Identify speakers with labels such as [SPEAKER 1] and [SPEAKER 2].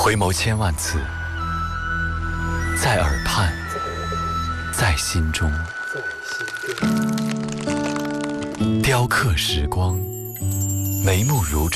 [SPEAKER 1] 回眸千万次，在耳畔，在心中，雕刻时光，眉目如